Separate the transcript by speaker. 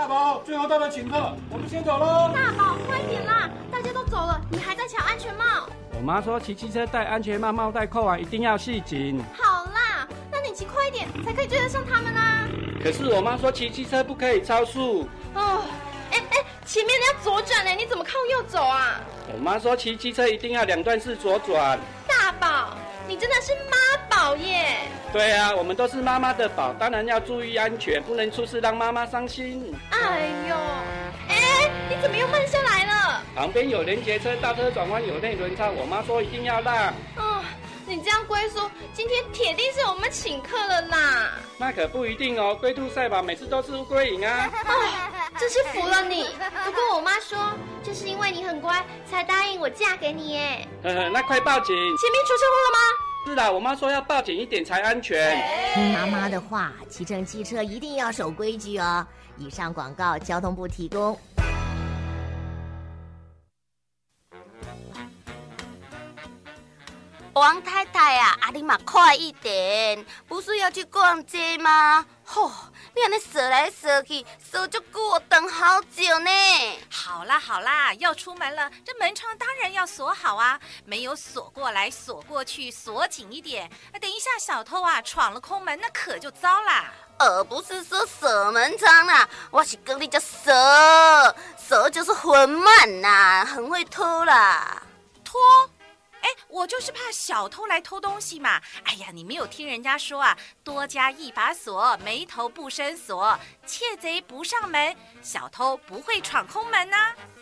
Speaker 1: 宝，最后到了请客，我们先走喽。
Speaker 2: 大宝，快点啦！大家都走了，你还在抢安全帽。
Speaker 3: 我妈说骑机车戴安全帽，帽带扣完一定要系紧。
Speaker 2: 好啦，那你骑快一点，才可以追得上他们啊。
Speaker 3: 可是我妈说骑机车不可以超速。
Speaker 2: 哦，前面你要左转呢，你怎么靠右走啊？
Speaker 3: 我妈说骑机车一定要2段式左转。
Speaker 2: 大宝，你真的是妈宝耶！
Speaker 3: 对啊，我们都是妈妈的宝，当然要注意安全，不能出事让妈妈伤心。
Speaker 2: 哎呦，你怎么又慢下来了？
Speaker 3: 旁边有连结车，大车转弯有内轮差，我妈说一定要让。
Speaker 2: 哦，你这样龟叔，今天铁定是我们请客了啦。
Speaker 3: 那可不一定哦，龟兔赛跑每次都是乌龟赢啊。
Speaker 2: 真是服了你。不过我妈说，就是因为你很乖，才答应我嫁给你耶。
Speaker 3: 那快报警！
Speaker 2: 前面出车祸了吗？
Speaker 3: 是啦，我妈说要报警一点才安全。
Speaker 4: 听妈妈的话，骑乘机车一定要守规矩哦。以上广告交通部提供。
Speaker 5: 王太太啊，你嘛快一点，不是要去逛街吗？吼，你安尼踅来踅去，踅就久，我等好久呢。
Speaker 6: 好啦，要出门了，这门窗当然要锁好啊，没有锁过来锁过去，锁紧一点。等一下小偷啊闯了空门，那可就糟啦。
Speaker 5: 不是说锁门窗啦，我是跟你叫踅就是混慢啦，很会偷啦。
Speaker 6: 偷？我就是怕小偷来偷东西嘛。哎呀，你没有听人家说啊，多加一把锁，没头不生锁，窃贼不上门，小偷不会闯空门啊。